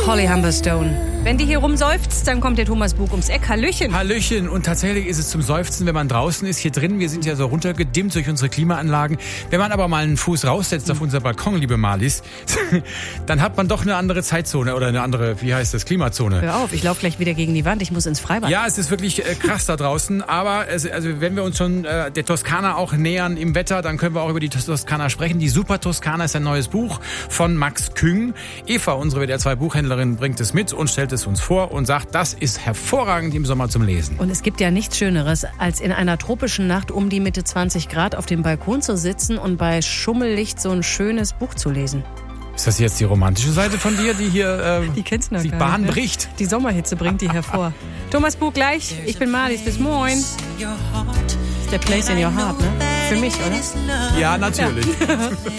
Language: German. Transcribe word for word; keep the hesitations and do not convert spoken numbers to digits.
Holly Humberstone. Wenn die hier rumseufzt, dann kommt der Thomas Bug ums Eck. Hallöchen. Hallöchen. Und tatsächlich ist es zum Seufzen, wenn man draußen ist. Hier drin, wir sind ja so runtergedimmt durch unsere Klimaanlagen. Wenn man aber mal einen Fuß raussetzt auf unser Balkon, liebe Marlies, dann hat man doch eine andere Zeitzone oder eine andere, wie heißt das, Klimazone. Hör auf, ich laufe gleich wieder gegen die Wand. Ich muss ins Freibad. Ja, es ist wirklich äh, krass da draußen. Aber es, also wenn wir uns schon äh, der Toskana auch nähern im Wetter, dann können wir auch über die Toskana sprechen. Die Super Toskana ist ein neues Buch von Max Küng. Eva, unsere W D R zwei Buchhändlerin, bringt es mit und stellt es uns vor und sagt, das ist hervorragend im Sommer zum Lesen. Und es gibt ja nichts Schöneres, als in einer tropischen Nacht um die Mitte zwanzig Grad auf dem Balkon zu sitzen und bei Schummellicht so ein schönes Buch zu lesen. Ist das jetzt die romantische Seite von dir, die hier äh, die kennst du noch die gar Bahn nicht, ne? bricht? Die Sommerhitze bringt die hervor. Thomas Bug gleich, ich bin Marlies, bis moin. Das ist der Place in your heart, ne? Für mich, oder? Ja, natürlich. Ja.